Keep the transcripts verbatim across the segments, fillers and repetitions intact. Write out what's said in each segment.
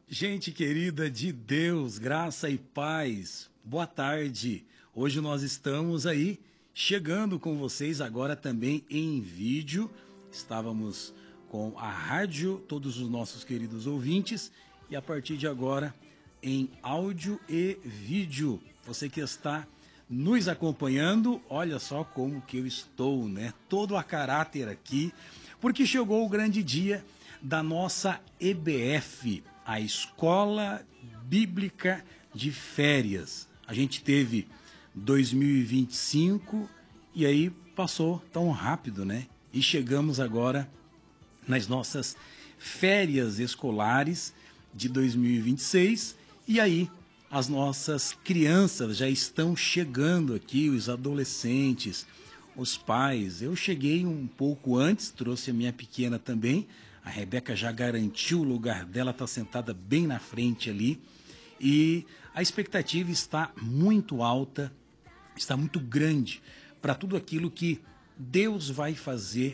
Gente querida de Deus, graça e paz, boa tarde. Hoje nós estamos aí chegando com vocês agora também em vídeo. Estávamos com a rádio, todos os nossos queridos ouvintes, e a partir de agora em áudio e vídeo. Você que está nos acompanhando, olha só como que eu estou, né? Todo a caráter aqui, porque chegou o grande dia da nossa E B F, a Escola Bíblica de Férias. A gente teve dois mil e vinte e cinco e aí passou tão rápido, né? E chegamos agora nas nossas férias escolares de dois mil e vinte e seis, e aí as nossas crianças já estão chegando aqui, os adolescentes, os pais. Eu cheguei um pouco antes, trouxe a minha pequena também. A Rebeca já garantiu o lugar dela, está sentada bem na frente ali. E a expectativa está muito alta, está muito grande para tudo aquilo que Deus vai fazer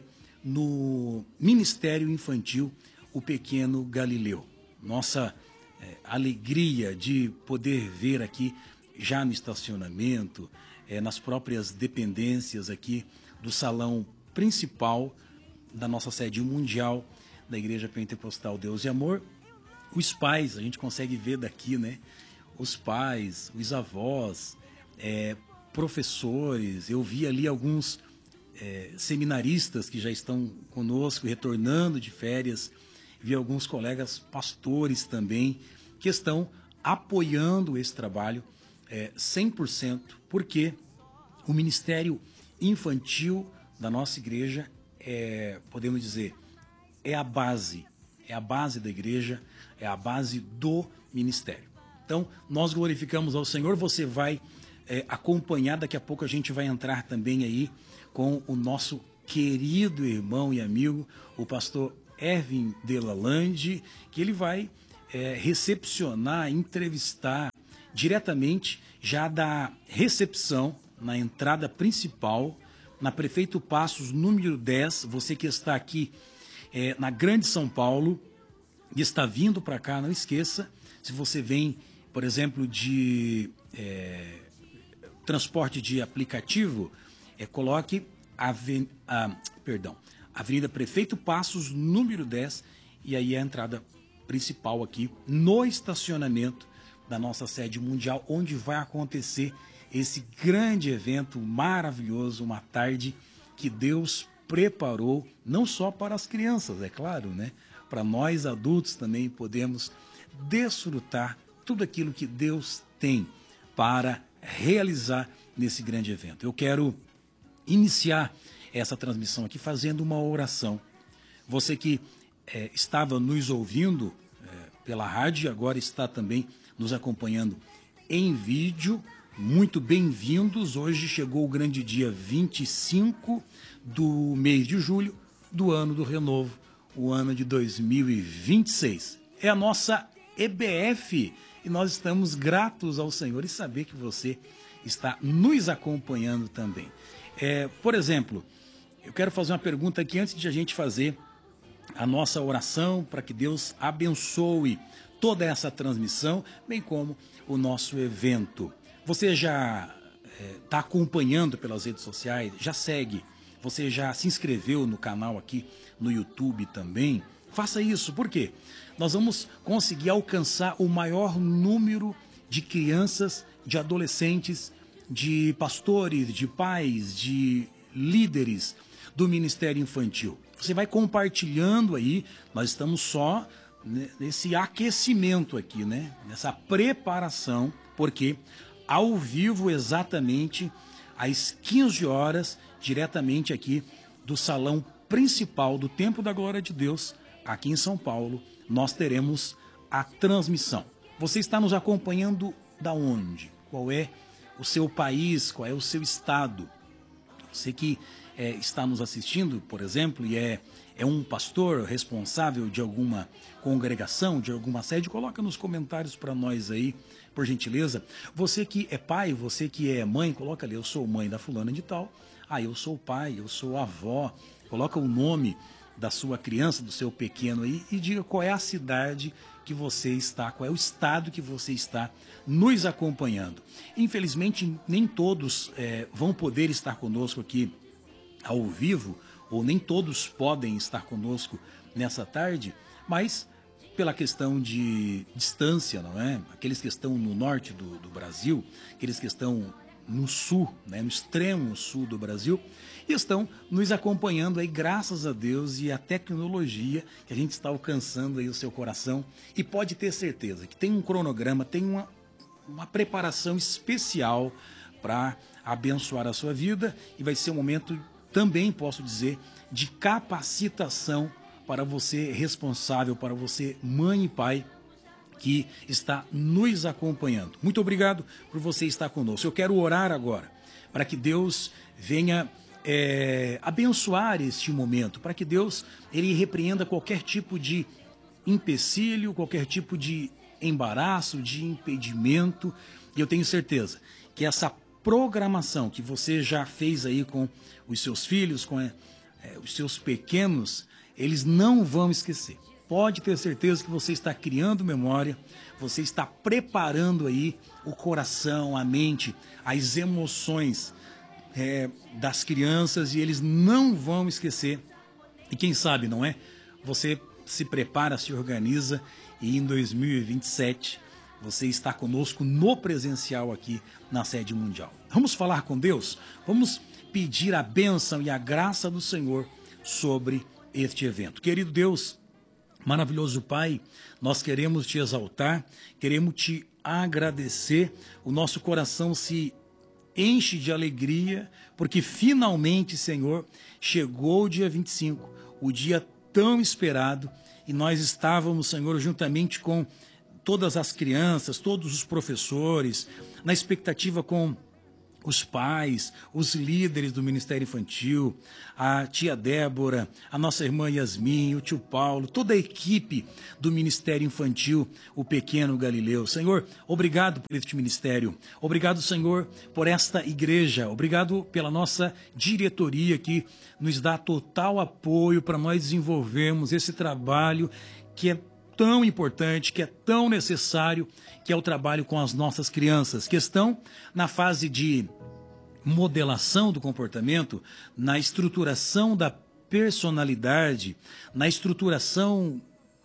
no Ministério Infantil, o Pequeno Galileu. Nossa é, alegria de poder ver aqui, já no estacionamento, é, nas próprias dependências aqui do salão principal da nossa sede mundial, da Igreja Pentecostal Deus e Amor, os pais, a gente consegue ver daqui, né? Os pais, os avós, é, professores, eu vi ali alguns é, seminaristas que já estão conosco, retornando de férias, vi alguns colegas pastores também, que estão apoiando esse trabalho é, cem por cento, porque o Ministério Infantil da nossa igreja é, podemos dizer, é a base, é a base da igreja, é a base do ministério. Então, nós glorificamos ao Senhor. Você vai é, acompanhar, daqui a pouco a gente vai entrar também aí com o nosso querido irmão e amigo, o pastor Erwin Delalande, que ele vai é, recepcionar, entrevistar diretamente já da recepção na entrada principal, na Prefeito Passos, número dez, você que está aqui É, na Grande São Paulo e está vindo para cá, não esqueça, se você vem, por exemplo, de é, transporte de aplicativo, é, coloque a, a, perdão, Avenida Prefeito Passos, número dez, e aí é a entrada principal aqui no estacionamento da nossa sede mundial, onde vai acontecer esse grande evento maravilhoso, uma tarde que Deus preparou, não só para as crianças, é claro, né? Para nós adultos também podemos desfrutar tudo aquilo que Deus tem para realizar nesse grande evento. Eu quero iniciar essa transmissão aqui fazendo uma oração. Você que é, estava nos ouvindo é, pela rádio e agora está também nos acompanhando em vídeo, muito bem-vindos. Hoje chegou o grande dia vinte e cinco do mês de julho do ano do renovo, o ano de dois mil e vinte e seis. É a nossa E B F e nós estamos gratos ao Senhor e saber que você está nos acompanhando também. É, por exemplo, eu quero fazer uma pergunta aqui antes de a gente fazer a nossa oração para que Deus abençoe toda essa transmissão, bem como o nosso evento. Você já está é, acompanhando pelas redes sociais, já segue, você já se inscreveu no canal aqui no YouTube também? Faça isso, por quê? Nós vamos conseguir alcançar o maior número de crianças, de adolescentes, de pastores, de pais, de líderes do Ministério Infantil. Você vai compartilhando aí, nós estamos só nesse aquecimento aqui, né? Nessa preparação, porque ao vivo exatamente às quinze horas, diretamente aqui do salão principal do Templo da Glória de Deus, aqui em São Paulo, nós teremos a transmissão. Você está nos acompanhando da onde? Qual é o seu país? Qual é o seu estado? Você que é, está nos assistindo, por exemplo, e é, é um pastor responsável de alguma congregação, de alguma sede, coloca nos comentários para nós aí, por gentileza. Você que é pai, você que é mãe, coloca ali, eu sou mãe da fulana de tal. Ah, eu sou pai, eu sou avó. Coloca o nome da sua criança, do seu pequeno aí, e diga qual é a cidade que você está, qual é o estado que você está nos acompanhando. Infelizmente, nem todos é, vão poder estar conosco aqui ao vivo, ou nem todos podem estar conosco nessa tarde, mas pela questão de distância, não é? Aqueles que estão no norte do, do Brasil, aqueles que estão no sul, né? No extremo sul do Brasil, e estão nos acompanhando aí, graças a Deus e a tecnologia que a gente está alcançando aí o seu coração, e pode ter certeza que tem um cronograma, tem uma, uma preparação especial para abençoar a sua vida, e vai ser um momento, também posso dizer, de capacitação para você responsável, para você mãe e pai que está nos acompanhando. Muito obrigado por você estar conosco. Eu quero orar agora para que Deus venha é, abençoar este momento, para que Deus ele repreenda qualquer tipo de empecilho, qualquer tipo de embaraço, de impedimento. E eu tenho certeza que essa programação que você já fez aí com os seus filhos, com é, os seus pequenos, eles não vão esquecer. Pode ter certeza que você está criando memória, você está preparando aí o coração, a mente, as emoções é, das crianças, e eles não vão esquecer. E quem sabe, não é? Você se prepara, se organiza, e em dois mil e vinte e sete você está conosco no presencial aqui na sede mundial. Vamos falar com Deus? Vamos pedir a bênção e a graça do Senhor sobre este evento. Querido Deus, maravilhoso Pai, nós queremos te exaltar, queremos te agradecer, o nosso coração se enche de alegria, porque finalmente, Senhor, chegou o dia vinte e cinco, o dia tão esperado, e nós estávamos, Senhor, juntamente com todas as crianças, todos os professores, na expectativa com os pais, os líderes do Ministério Infantil, a tia Débora, a nossa irmã Yasmin, o tio Paulo, toda a equipe do Ministério Infantil, o Pequeno Galileu. Senhor, obrigado por este ministério. Obrigado, Senhor, por esta igreja. Obrigado pela nossa diretoria que nos dá total apoio para nós desenvolvermos esse trabalho que é tão importante, que é tão necessário, que é o trabalho com as nossas crianças, que estão na fase de modelação do comportamento, na estruturação da personalidade, na estruturação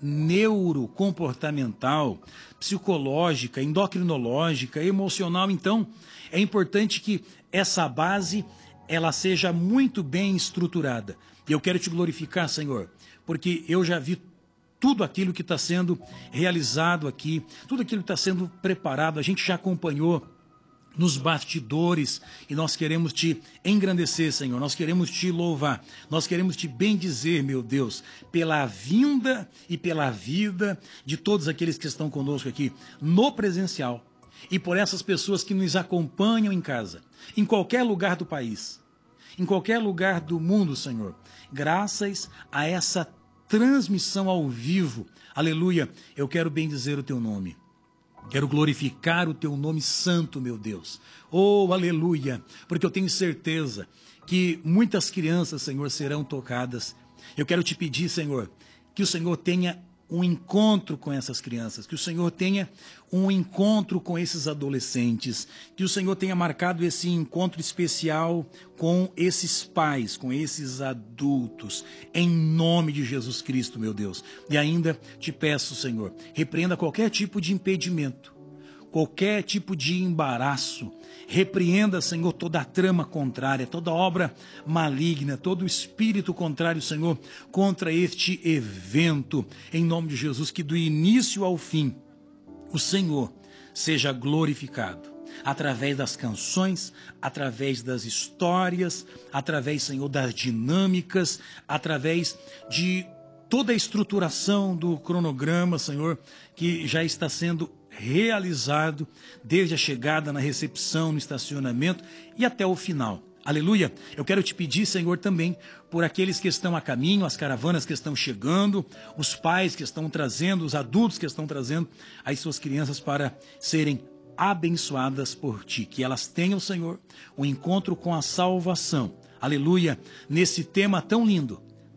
neurocomportamental, psicológica, endocrinológica, emocional. Então, é importante que essa base ela seja muito bem estruturada. E eu quero te glorificar, Senhor, porque eu já vi tudo aquilo que está sendo realizado aqui, tudo aquilo que está sendo preparado, a gente já acompanhou nos bastidores, e nós queremos te engrandecer, Senhor, nós queremos te louvar, nós queremos te bendizer, meu Deus, pela vinda e pela vida de todos aqueles que estão conosco aqui no presencial, e por essas pessoas que nos acompanham em casa, em qualquer lugar do país, em qualquer lugar do mundo, Senhor, graças a essa transmissão ao vivo, aleluia, eu quero bendizer o teu nome, quero glorificar o teu nome santo, meu Deus, oh, aleluia, porque eu tenho certeza que muitas crianças, Senhor, serão tocadas. Eu quero te pedir, Senhor, que o Senhor tenha um encontro com essas crianças, que o Senhor tenha um encontro com esses adolescentes, que o Senhor tenha marcado esse encontro especial com esses pais, com esses adultos, em nome de Jesus Cristo, meu Deus. E ainda te peço, Senhor, repreenda qualquer tipo de impedimento, qualquer tipo de embaraço. Repreenda, Senhor, toda a trama contrária, toda obra maligna, todo o espírito contrário, Senhor, contra este evento. Em nome de Jesus, que do início ao fim, o Senhor seja glorificado. Através das canções, através das histórias, através, Senhor, das dinâmicas, através de toda a estruturação do cronograma, Senhor, que já está sendo realizado desde a chegada na recepção, no estacionamento e até o final. Aleluia! Eu quero te pedir, Senhor, também por aqueles que estão a caminho, as caravanas que estão chegando, os pais que estão trazendo, os adultos que estão trazendo as suas crianças para serem abençoadas por ti. Que elas tenham, Senhor, um encontro com a salvação. Aleluia! Nesse tema tão lindo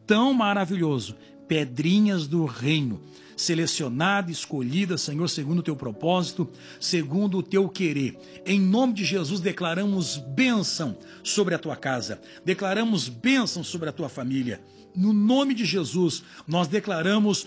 tão maravilhoso, pedrinhas do reino, selecionada, escolhida, Senhor, segundo o teu propósito, segundo o teu querer. Em nome de Jesus, declaramos bênção sobre a tua casa, declaramos bênção sobre a tua família. No nome de Jesus, nós declaramos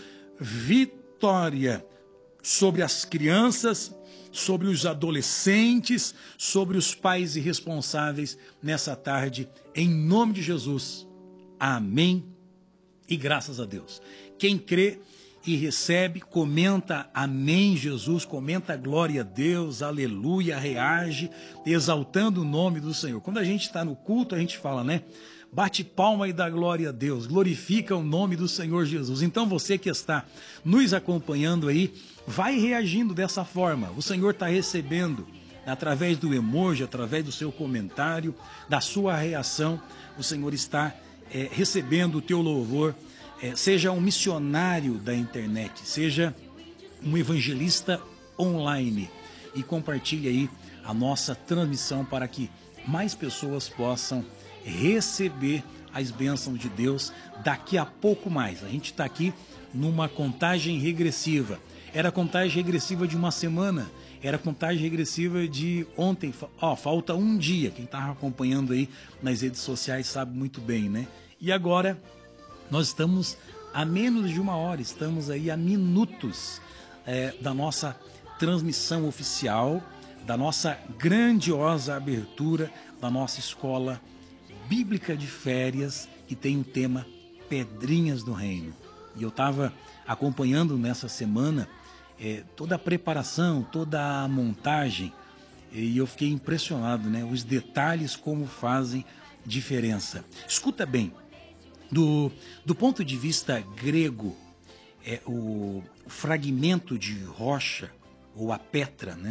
vitória sobre as crianças, sobre os adolescentes, sobre os pais irresponsáveis nessa tarde, em nome de Jesus. Amém e graças a Deus. Quem crê e recebe, comenta amém, Jesus, comenta glória a Deus, aleluia, reage, exaltando o nome do Senhor. Quando a gente está no culto, a gente fala, né? Bate palma e dá glória a Deus, glorifica o nome do Senhor Jesus. Então você que está nos acompanhando aí, vai reagindo dessa forma. O Senhor está recebendo, através do emoji, através do seu comentário, da sua reação, o Senhor está é, recebendo o teu louvor. É, seja um missionário da internet, seja um evangelista online e compartilhe aí a nossa transmissão para que mais pessoas possam receber as bênçãos de Deus daqui a pouco mais. A gente está aqui numa contagem regressiva. Era contagem regressiva de uma semana, era contagem regressiva de ontem. Ó, falta um dia. Quem está acompanhando aí nas redes sociais sabe muito bem, né? E agora nós estamos a menos de uma hora, estamos aí a minutos é, da nossa transmissão oficial, da nossa grandiosa abertura da nossa escola bíblica de férias, que tem o tema Pedrinhas do Reino. E eu estava acompanhando nessa semana é, toda a preparação, toda a montagem, e eu fiquei impressionado, né? Os detalhes como fazem diferença. Escuta bem. Do, do ponto de vista grego, é, o, o fragmento de rocha, ou a petra, né?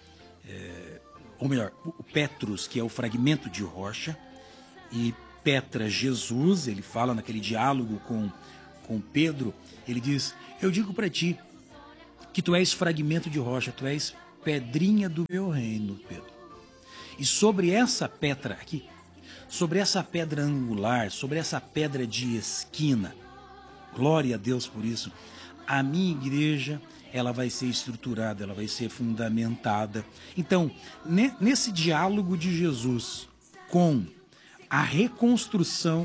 É, ou melhor, o Petrus, que é o fragmento de rocha, e Petra, Jesus, ele fala naquele diálogo com, com Pedro, ele diz, eu digo para ti que tu és fragmento de rocha, tu és pedrinha do meu reino, Pedro. E sobre essa petra aqui, sobre essa pedra angular, sobre essa pedra de esquina, glória a Deus por isso, a minha igreja, ela vai ser estruturada, ela vai ser fundamentada. Então, nesse diálogo de Jesus com a reconstrução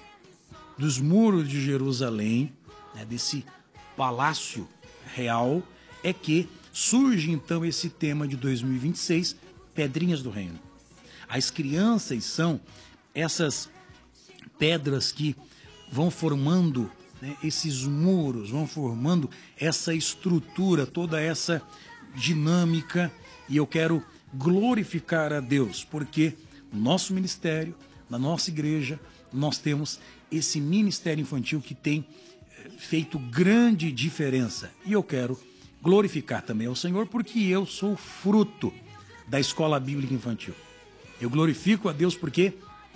dos muros de Jerusalém, né, desse palácio real, é que surge então esse tema de dois mil e vinte e seis, Pedrinhas do Reino. As crianças são essas pedras que vão formando, né, esses muros, vão formando essa estrutura, toda essa dinâmica, e eu quero glorificar a Deus, porque no nosso ministério, na nossa igreja, nós temos esse ministério infantil que tem feito grande diferença, e eu quero glorificar também ao Senhor, porque eu sou fruto da escola bíblica infantil. Eu glorifico a Deus porque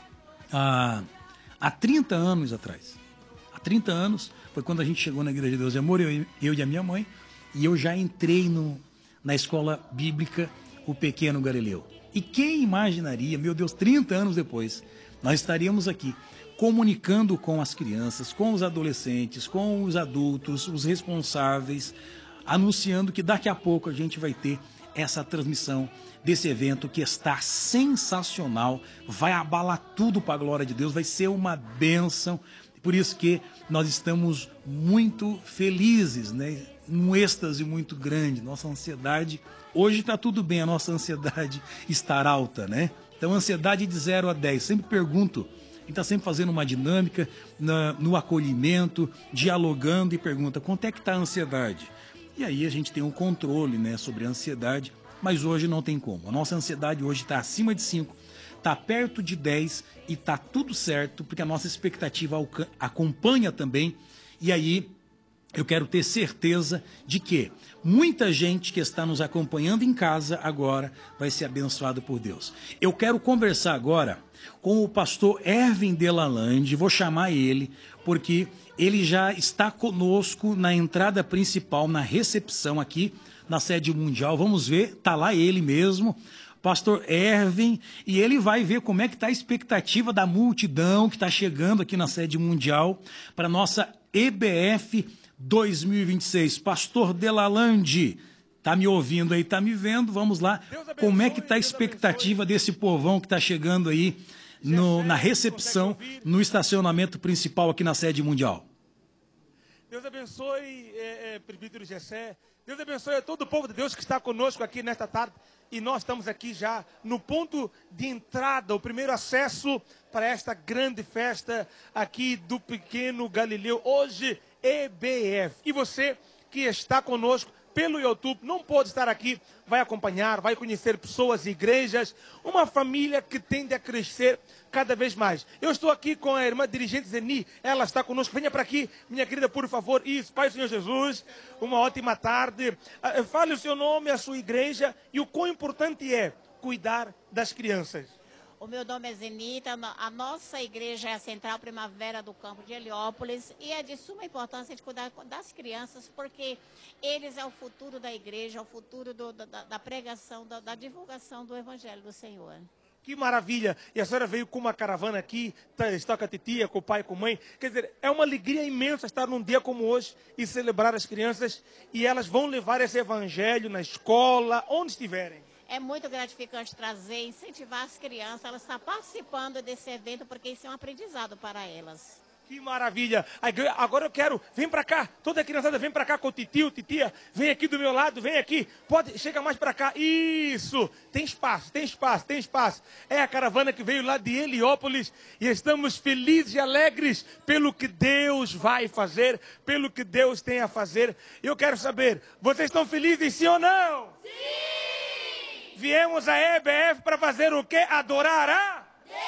há, há trinta anos atrás, há trinta anos, foi quando a gente chegou na Igreja de Deus e Amor, eu, eu e a minha mãe, e eu já entrei no, na escola bíblica, o Pequeno Galileu. E quem imaginaria, meu Deus, trinta anos depois, nós estaríamos aqui comunicando com as crianças, com os adolescentes, com os adultos, os responsáveis, anunciando que daqui a pouco a gente vai ter essa transmissão desse evento que está sensacional, vai abalar tudo para a glória de Deus, vai ser uma bênção. Por isso que nós estamos muito felizes, né? Um êxtase muito grande. Nossa ansiedade, hoje está tudo bem, a nossa ansiedade está alta, né? Então, ansiedade de zero a dez. Sempre pergunto, a gente está sempre fazendo uma dinâmica na, no acolhimento, dialogando e pergunta, quanto é que está a ansiedade? E aí a gente tem um controle, né, sobre a ansiedade, mas hoje não tem como. A nossa ansiedade hoje está acima de cinco, está perto de dez e está tudo certo, porque a nossa expectativa acompanha também. E aí eu quero ter certeza de que muita gente que está nos acompanhando em casa agora vai ser abençoada por Deus. Eu quero conversar agora com o pastor Ervin Delalande, vou chamar ele, porque ele já está conosco na entrada principal, na recepção aqui, na sede mundial. Vamos ver, está lá ele mesmo. pastor Erwin, e ele vai ver como é que está a expectativa da multidão que está chegando aqui na sede mundial para a nossa E B F dois mil e vinte e seis. Pastor Delalande, tá me ouvindo aí, tá me vendo? Vamos lá. Como é que está a expectativa desse povão que está chegando aí no, na recepção, no estacionamento principal aqui na sede mundial? Deus abençoe, é, é, presbítero Gessé. Deus abençoe a todo o povo de Deus que está conosco aqui nesta tarde. E nós estamos aqui já no ponto de entrada, o primeiro acesso para esta grande festa aqui do pequeno Galileu. Hoje, E B F. E você que está conosco pelo YouTube, não pode estar aqui, vai acompanhar, vai conhecer pessoas, igrejas, uma família que tende a crescer cada vez mais. Eu estou aqui com a irmã dirigente Zeni, ela está conosco. Venha para aqui, minha querida, por favor. Isso, Pai do Senhor Jesus, uma ótima tarde. Fale o seu nome, a sua igreja e o quão importante é cuidar das crianças. O meu nome é Zenita, a nossa igreja é a Central Primavera do Campo de Heliópolis e é de suma importância de cuidar das crianças, porque eles é o futuro da igreja, é o futuro do, da, da pregação, da, da divulgação do Evangelho do Senhor. Que maravilha! E a senhora veio com uma caravana aqui, está com a titia, com o pai, com a mãe. Quer dizer, é uma alegria imensa estar num dia como hoje e celebrar as crianças, e elas vão levar esse Evangelho na escola, onde estiverem. É muito gratificante trazer, incentivar as crianças, elas estão participando desse evento, porque isso é um aprendizado para elas. Que maravilha! Agora eu quero, vem para cá, toda a criançada vem para cá com o titio, titia, vem aqui do meu lado, vem aqui, pode, chega mais para cá, isso, tem espaço, tem espaço, tem espaço. É a caravana que veio lá de Heliópolis e estamos felizes e alegres pelo que Deus vai fazer, pelo que Deus tem a fazer. Eu quero saber, vocês estão felizes sim ou não? Sim! Viemos a E B F para fazer o quê? Adorar a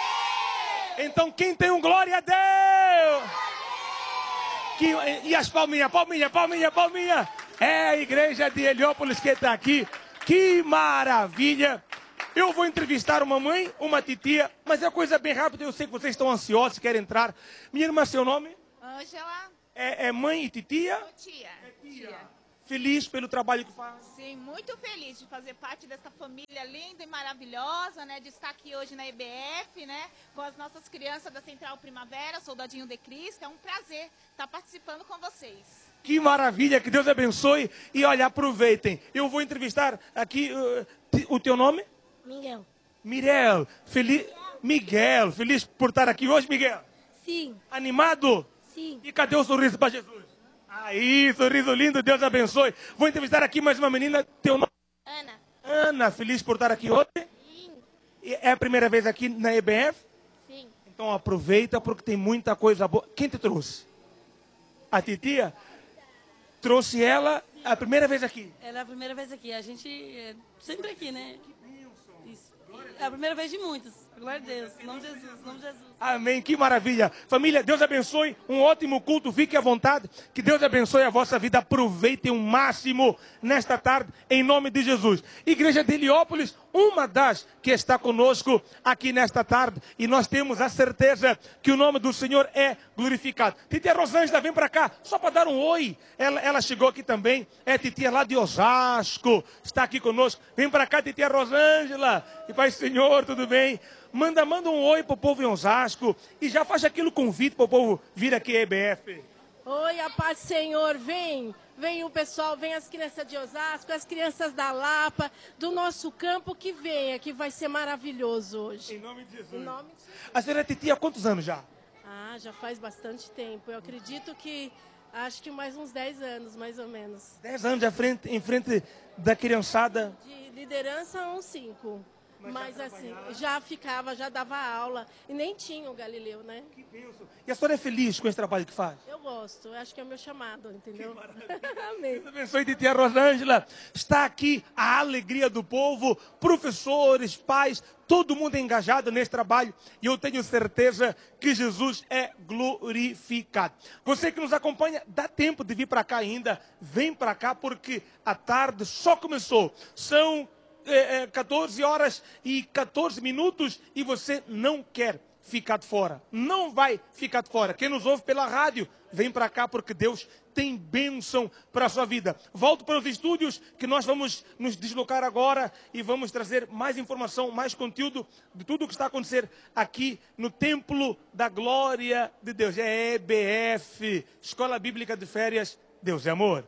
Deus! Então quem tem um glória a Deus? Que, e as palminhas, palminha, palminha, palminha. É a igreja de Heliópolis que está aqui. Que maravilha! Eu vou entrevistar uma mãe, uma titia, mas é coisa bem rápida. Eu sei que vocês estão ansiosos, querem entrar. Minha irmã, seu nome? Ângela. É, é mãe e titia? Tia. É tia. Feliz pelo trabalho que faz? Sim, muito feliz de fazer parte dessa família linda e maravilhosa, né? De estar aqui hoje na E B F, né? Com as nossas crianças da Central Primavera, Soldadinho de Cristo. É um prazer estar participando com vocês. Que maravilha, que Deus abençoe. E olha, aproveitem. Eu vou entrevistar aqui uh, o teu nome? Miguel. Mirel. Feliz... Miguel. Feliz por estar aqui hoje, Miguel? Sim. Animado? Sim. E cadê o sorriso para Jesus? Aí, sorriso lindo, Deus abençoe. Vou entrevistar aqui mais uma menina, teu nome? Ana. Ana, feliz por estar aqui hoje? Sim. E é a primeira vez aqui na E B F? Sim. Então aproveita porque tem muita coisa boa. Quem te trouxe? A titia? Trouxe ela a primeira vez aqui? Ela é a primeira vez aqui. A gente é sempre aqui, né? Isso. É a primeira vez de muitos. Glória a Deus. Em nome de Jesus. Em nome de Jesus. Amém, que maravilha. Família, Deus abençoe, um ótimo culto, fique à vontade, que Deus abençoe a vossa vida, aproveitem o máximo nesta tarde, em nome de Jesus. Igreja de Heliópolis, uma das que está conosco aqui nesta tarde, e nós temos a certeza que o nome do Senhor é glorificado. Titia Rosângela, vem para cá, só para dar um oi, ela, ela chegou aqui também, é titia lá de Osasco, está aqui conosco, vem para cá, titia Rosângela, e Pai Senhor, tudo bem? Manda, manda um oi para o povo em Osasco e já faz aquele convite para o povo vir aqui à E B F. Oi, a paz do Senhor, vem, vem o pessoal, vem as crianças de Osasco, as crianças da Lapa, do nosso campo, que venha, que vai ser maravilhoso hoje. Em nome de Jesus. Em nome de Jesus. A senhora é titia há quantos anos já? Ah, já faz bastante tempo, eu acredito que, acho que mais uns dez anos, mais ou menos. Dez anos à frente, em frente da criançada. De liderança, uns cinco. Mas, Mas assim, já ficava, já dava aula. E nem tinha o Galileu, né? Que bênção. E a senhora é feliz com esse trabalho que faz? Eu gosto, eu acho que é o meu chamado, entendeu? Amém. Deus abençoe, titia Rosângela. Está aqui a alegria do povo, professores, pais, todo mundo engajado nesse trabalho. E eu tenho certeza que Jesus é glorificado. Você que nos acompanha, dá tempo de vir para cá ainda. Vem para cá porque a tarde só começou. São É, é, quatorze horas e quatorze minutos e você não quer ficar de fora. Não vai ficar de fora. Quem nos ouve pela rádio, vem para cá porque Deus tem bênção para a sua vida. Volto para os estúdios que nós vamos nos deslocar agora e vamos trazer mais informação, mais conteúdo de tudo o que está a acontecer aqui no Templo da Glória de Deus. É E B F, Escola Bíblica de Férias, Deus é Amor.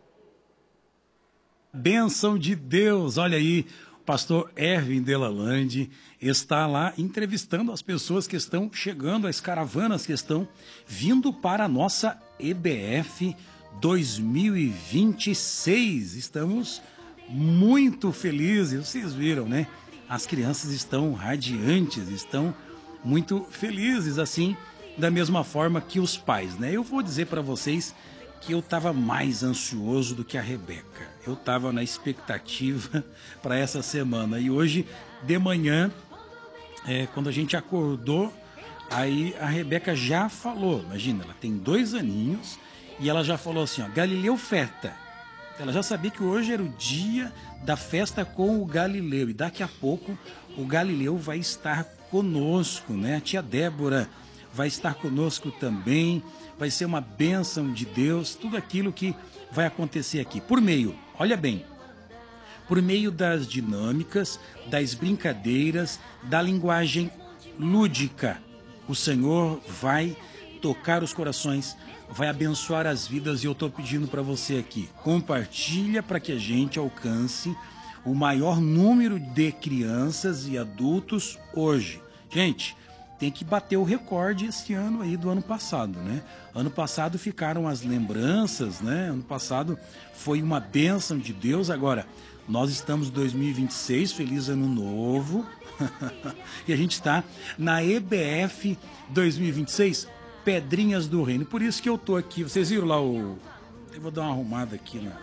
Bênção de Deus, olha aí, o pastor Erwin Delalande está lá entrevistando as pessoas que estão chegando, as caravanas que estão vindo para a nossa E B F dois mil e vinte e seis. Estamos muito felizes, vocês viram, né? As crianças estão radiantes, estão muito felizes, assim, da mesma forma que os pais, né? Eu vou dizer para vocês que eu estava mais ansioso do que a Rebeca. Eu estava na expectativa para essa semana. E hoje, de manhã, é, quando a gente acordou, aí a Rebeca já falou, imagina, ela tem dois aninhos e ela já falou assim, ó, Galileu Festa. Ela já sabia que hoje era o dia da festa com o Galileu. E daqui a pouco o Galileu vai estar conosco, né? A tia Débora vai estar conosco também. Vai ser uma bênção de Deus, tudo aquilo que vai acontecer aqui. Por meio, olha bem, por meio das dinâmicas, das brincadeiras, da linguagem lúdica, o Senhor vai tocar os corações, vai abençoar as vidas. E eu estou pedindo para você aqui, compartilha para que a gente alcance o maior número de crianças e adultos hoje. Gente, tem que bater o recorde esse ano aí do ano passado, né? Ano passado ficaram as lembranças, né? Ano passado foi uma bênção de Deus. Agora, nós estamos em dois mil e vinte e seis, feliz ano novo. E a gente está na E B F dois mil e vinte e seis, Pedrinhas do Reino. Por isso que eu tô aqui. Vocês viram lá o... Eu vou dar uma arrumada aqui na...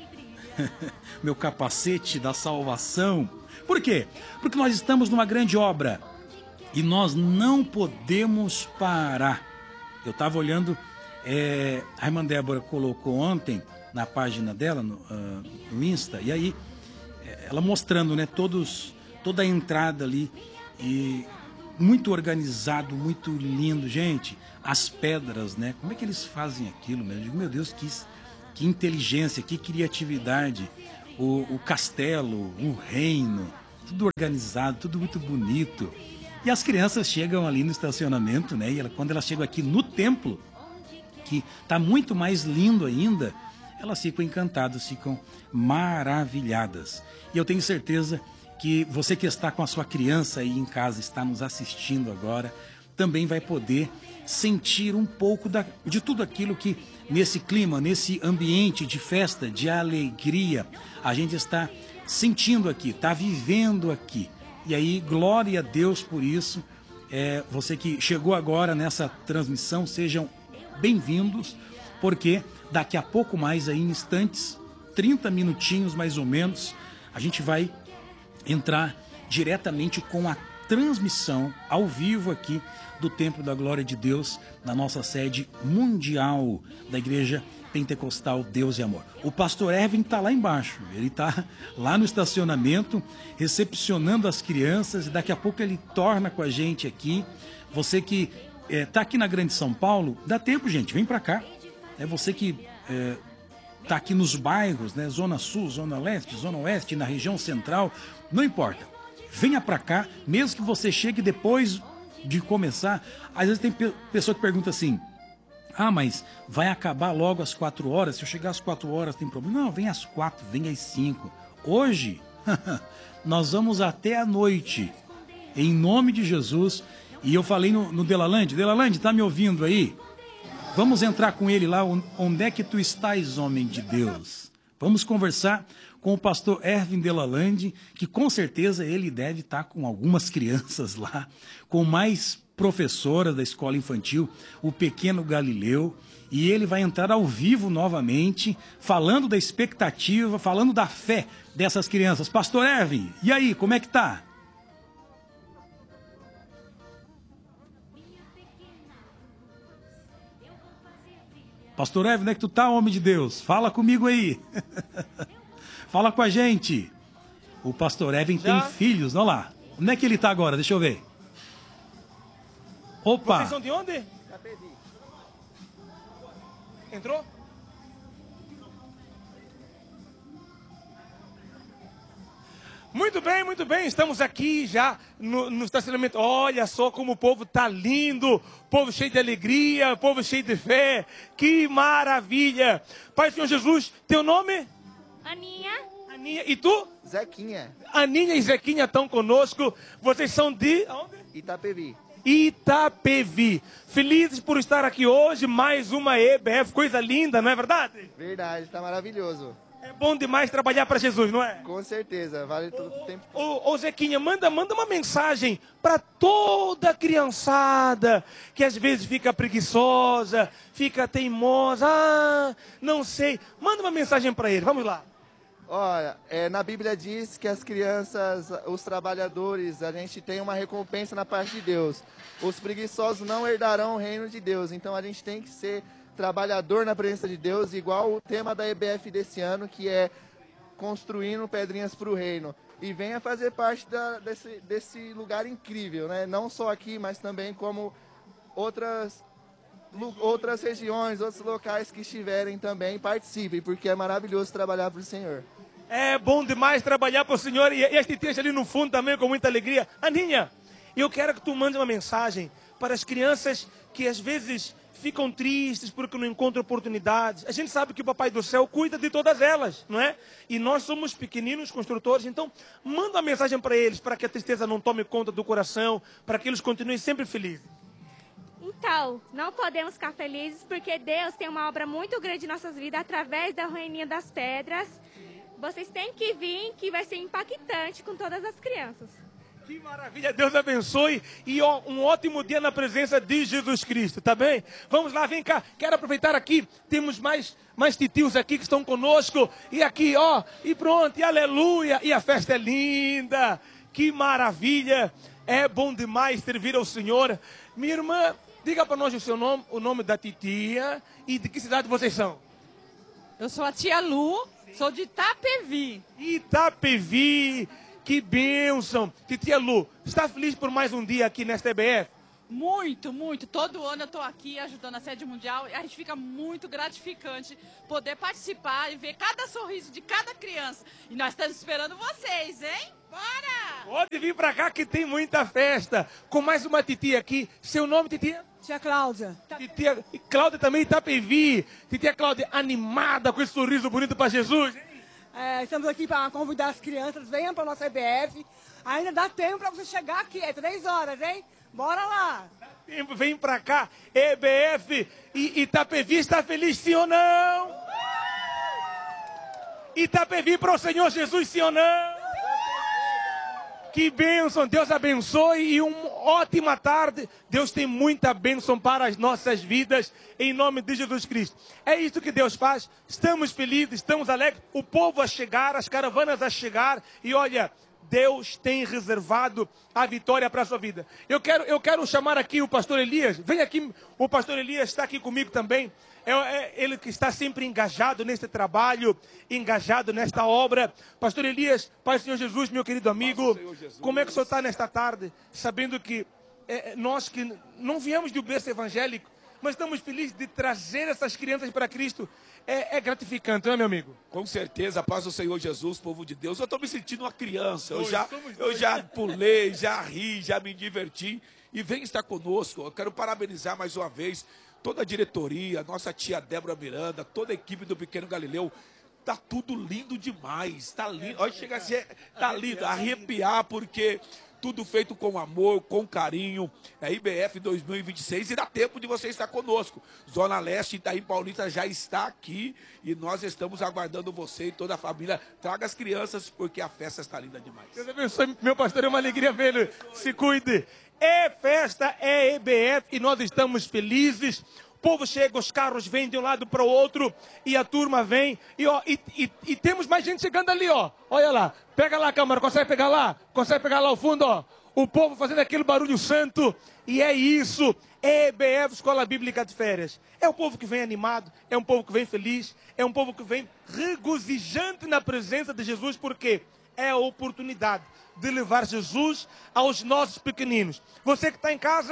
meu capacete da salvação. Por quê? Porque nós estamos numa grande obra. E nós não podemos parar. Eu estava olhando, é, a irmã Débora colocou ontem na página dela, no, uh, no Insta, e aí ela mostrando, né, todos, toda a entrada ali, e muito organizado, muito lindo. Gente, as pedras, né, como é que eles fazem aquilo, né? Eu digo, meu Deus, que, que inteligência, que criatividade. O, o castelo, o reino, tudo organizado, tudo muito bonito. E as crianças chegam ali no estacionamento, né? E ela, quando elas chegam aqui no templo, que está muito mais lindo ainda, elas ficam encantadas, ficam maravilhadas. E eu tenho certeza que você que está com a sua criança aí em casa, está nos assistindo agora, também vai poder sentir um pouco da, de tudo aquilo que nesse clima, nesse ambiente de festa, de alegria, a gente está sentindo aqui, está vivendo aqui. E aí, glória a Deus por isso. É, você que chegou agora nessa transmissão, sejam bem-vindos, porque daqui a pouco mais, aí, em instantes, trinta minutinhos mais ou menos, a gente vai entrar diretamente com a transmissão ao vivo aqui do Templo da Glória de Deus, na nossa sede mundial da Igreja Pentecostal Deus e Amor. O pastor Erwin está lá embaixo, ele está lá no estacionamento, recepcionando as crianças, e daqui a pouco ele torna com a gente aqui. Você que está é, aqui na Grande São Paulo, dá tempo, gente, vem para cá. É você que está é, aqui nos bairros, né, Zona Sul, Zona Leste, Zona Oeste, na região central, não importa. Venha para cá, mesmo que você chegue depois de começar. Às vezes tem pessoa que pergunta assim, ah, mas vai acabar logo às quatro horas? Se eu chegar às quatro horas tem problema? Não, vem às quatro, vem às cinco. Hoje, nós vamos até a noite, em nome de Jesus. E eu falei no, no Delalande, Delalande, tá me ouvindo aí? Vamos entrar com ele lá, onde é que tu estás, homem de Deus? Vamos conversar com o pastor Erwin Delalande, que com certeza ele deve estar com algumas crianças lá, com mais professoras da escola infantil, o pequeno Galileu, e ele vai entrar ao vivo novamente, falando da expectativa, falando da fé dessas crianças. Pastor Erwin, e aí, como é que tá? Pastor Erwin, onde é que tu tá, homem de Deus? Fala comigo aí. Fala com a gente. O pastor Erwin Já? tem filhos, olha lá. Onde é que ele tá agora? Deixa eu ver. Opa! Vocês são de onde? Entrou? Muito bem, muito bem. Estamos aqui já no, no estacionamento. Olha só como o povo está lindo. Povo cheio de alegria, povo cheio de fé. Que maravilha. Pai do Senhor Jesus, teu nome? Aninha. Aninha. E tu? Zequinha. Aninha e Zequinha estão conosco. Vocês são de... Aonde? Itapevi. Itapevi. Felizes por estar aqui hoje. Mais uma E B F. Coisa linda, não é verdade? Verdade, tá maravilhoso. É bom demais trabalhar para Jesus, não é? Com certeza, vale todo o tempo. Ô, ô Zequinha, manda, manda uma mensagem para toda a criançada que às vezes fica preguiçosa, fica teimosa, ah, não sei. Manda uma mensagem para ele, vamos lá. Olha, é, na Bíblia diz que as crianças, os trabalhadores, a gente tem uma recompensa na parte de Deus. Os preguiçosos não herdarão o reino de Deus, então a gente tem que ser trabalhador na presença de Deus, igual o tema da E B F desse ano, que é construindo pedrinhas para o reino. E venha fazer parte da, desse, desse lugar incrível, né? Não só aqui, mas também como outras, outras regiões, outros locais que estiverem também, participem, porque é maravilhoso trabalhar para o Senhor. É bom demais trabalhar para o Senhor, e, e as titinhas ali no fundo também com muita alegria. Aninha, eu quero que tu mande uma mensagem para as crianças que às vezes ficam tristes porque não encontram oportunidades. A gente sabe que o Papai do Céu cuida de todas elas, não é? E nós somos pequeninos construtores, então manda uma mensagem para eles, para que a tristeza não tome conta do coração, para que eles continuem sempre felizes. Então, não podemos ficar felizes porque Deus tem uma obra muito grande em nossas vidas através da Reininha das Pedras. Vocês têm que vir, que vai ser impactante com todas as crianças. Que maravilha, Deus abençoe e ó, um ótimo dia na presença de Jesus Cristo, tá bem? Vamos lá, vem cá, quero aproveitar aqui, temos mais, mais titios aqui que estão conosco, e aqui, ó, e pronto, e aleluia, e a festa é linda, que maravilha, é bom demais servir ao Senhor. Minha irmã, diga para nós o seu nome, o nome da titia e de que cidade vocês são? Eu sou a tia Lu, sou de Itapevi. Itapevi. Que bênção! Titia Lu, está feliz por mais um dia aqui nesta E B F? Muito, muito. Todo ano eu estou aqui ajudando a sede mundial e a gente fica muito gratificante poder participar e ver cada sorriso de cada criança. E nós estamos esperando vocês, hein? Bora! Pode vir para cá que tem muita festa. Com mais uma titia aqui. Seu nome, titia? Tia Cláudia. Titia Cláudia também Itapevi. Titia Cláudia, animada com esse sorriso bonito para Jesus, hein? É, estamos aqui para convidar as crianças, venham para a nossa E B F. Ainda dá tempo para você chegar aqui, é três horas, hein? Bora lá! Dá tempo, vem para cá, E B F e Itapevi está feliz, sim ou não? Itapevi para o Senhor Jesus, sim ou não? Que bênção, Deus abençoe e uma ótima tarde. Deus tem muita bênção para as nossas vidas, em nome de Jesus Cristo. É isso que Deus faz, estamos felizes, estamos alegres, o povo a chegar, as caravanas a chegar, e olha, Deus tem reservado a vitória para a sua vida. Eu quero, eu quero chamar aqui o pastor Elias, vem aqui, o pastor Elias está aqui comigo também. É, é ele que está sempre engajado nesse trabalho, engajado nesta obra. Pastor Elias, Pai do Senhor Jesus, meu querido amigo, como é que o senhor está nesta tarde, sabendo que é, nós que não viemos de um berço evangélico, mas estamos felizes de trazer essas crianças para Cristo. É, é gratificante, não é, meu amigo? Com certeza, paz do Senhor Jesus, povo de Deus. Eu estou me sentindo uma criança. Eu já, eu já pulei, já ri, já me diverti. E vem estar conosco. Eu quero parabenizar mais uma vez toda a diretoria, nossa tia Débora Miranda, toda a equipe do Pequeno Galileu. Tá tudo lindo demais. Tá lindo. Olha, chega a ser, tá lindo, arrepiar, porque tudo feito com amor, com carinho. É I B F dois mil e vinte e seis e dá tempo de você estar conosco. Zona Leste, Itaim Paulista já está aqui e nós estamos aguardando você e toda a família. Traga as crianças porque a festa está linda demais. Deus abençoe, meu pastor, é uma alegria vê-lo. Se cuide. É festa, é E B F e nós estamos felizes. O povo chega, os carros vêm de um lado para o outro e a turma vem. E, ó, e, e, e temos mais gente chegando ali, ó. Olha lá, pega lá a câmera, consegue pegar lá? Consegue pegar lá ao fundo, ó. O povo fazendo aquele barulho santo. E é isso, E B F Escola Bíblica de Férias. É um povo que vem animado, é um povo que vem feliz, é um povo que vem regozijante na presença de Jesus, porque é a oportunidade de levar Jesus aos nossos pequeninos. Você que está em casa,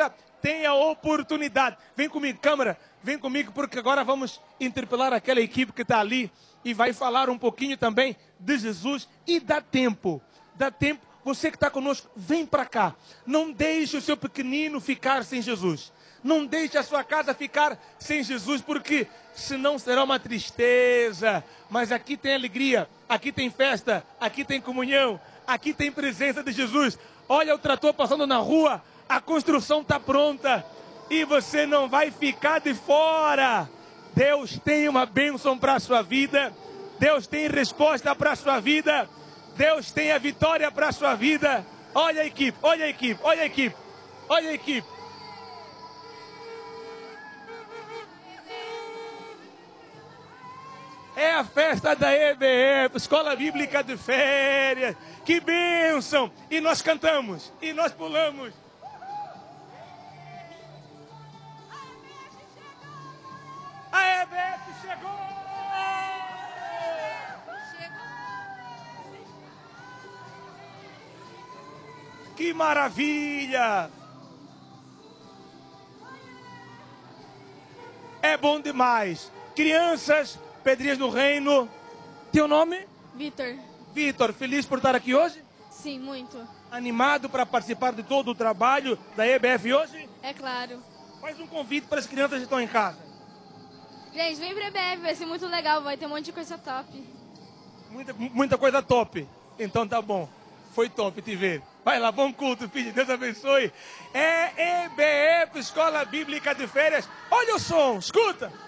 tem a oportunidade. Vem comigo, câmera, vem comigo, porque agora vamos interpelar aquela equipe que está ali e vai falar um pouquinho também de Jesus. E dá tempo, dá tempo. Você que está conosco, vem para cá. Não deixe o seu pequenino ficar sem Jesus. Não deixe a sua casa ficar sem Jesus, porque senão será uma tristeza. Mas aqui tem alegria, aqui tem festa, aqui tem comunhão, aqui tem presença de Jesus. Olha o trator passando na rua, a construção está pronta e você não vai ficar de fora. Deus tem uma bênção para a sua vida, Deus tem resposta para a sua vida, Deus tem a vitória para a sua vida. Olha a equipe, olha a equipe, olha a equipe, olha a equipe. É a festa da E B F, Escola Bíblica de Férias. Que bênção! E nós cantamos, e nós pulamos. A E B F chegou! Que maravilha! É bom demais. Crianças, Pedrinhas do Reino. Teu nome? Vitor. Vitor, feliz por estar aqui hoje? Sim, muito. Animado para participar de todo o trabalho da E B F hoje? É claro. Faz um convite para as crianças que estão em casa. Gente, vem pra E B F, vai ser muito legal, vai ter um monte de coisa top. Muita, muita coisa top. Então tá bom. Foi top te ver. Vai lá, bom culto, filho. Deus abençoe. É E B F, Escola Bíblica de Férias. Olha o som, escuta.